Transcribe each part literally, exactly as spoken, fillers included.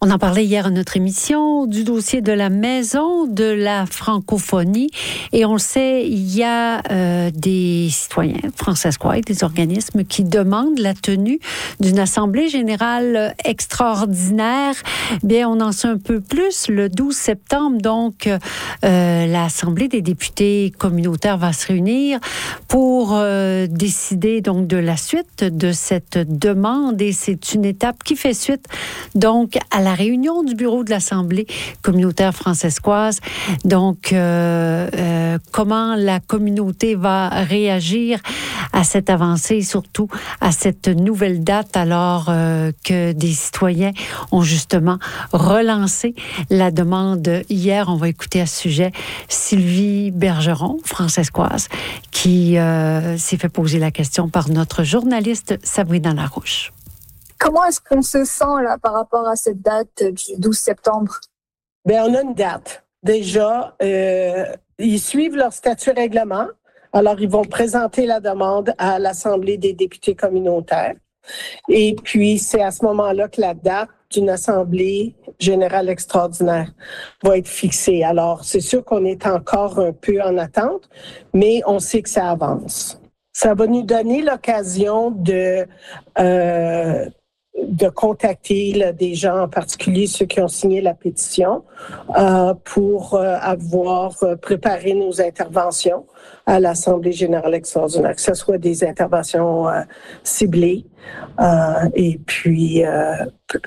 On en parlait hier à notre émission du dossier de la Maison de la francophonie. Et on le sait, il y a euh, des citoyens francescois, des organismes qui demandent la tenue d'une assemblée générale extraordinaire. Bien, on en sait un peu plus. Le douze septembre, donc, euh, l'Assemblée des députés communautaires va se réunir pour euh, décider donc de la suite de cette demande. Et c'est une étape qui fait suite donc à la réunion du bureau de l'Assemblée communautaire francescoise. Donc, euh, euh, comment la communauté va réagir à cette avancée et surtout à cette nouvelle date alors euh, que des citoyens ont justement relancé la demande hier. On va écouter à ce sujet Sylvie Bergeron, francescoise, qui euh, s'est fait poser la question par notre journaliste Sabrina Larouche. Comment est-ce qu'on se sent là par rapport à cette date du douze septembre? Bien, on a une date. Déjà, euh, ils suivent leur statut règlement. Alors, ils vont présenter la demande à l'Assemblée des députés communautaires. Et puis, c'est à ce moment-là que la date d'une Assemblée générale extraordinaire va être fixée. Alors, c'est sûr qu'on est encore un peu en attente, mais on sait que ça avance. Ça va nous donner l'occasion de... Euh, de contacter là, des gens, en particulier ceux qui ont signé la pétition, euh, pour euh, avoir euh, préparé nos interventions à l'Assemblée générale extraordinaire, que ce soit des interventions euh, ciblées euh, et puis euh,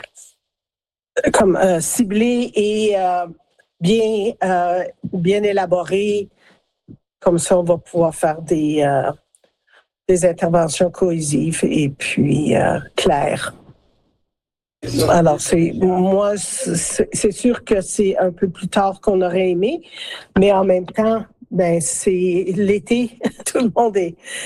comme euh, ciblées et euh, bien, euh, bien élaborées. Comme ça, on va pouvoir faire des, euh, des interventions cohésives et puis euh, claires. Alors, c'est moi, c'est, c'est sûr que c'est un peu plus tard qu'on aurait aimé, mais en même temps, ben c'est l'été, tout le monde est,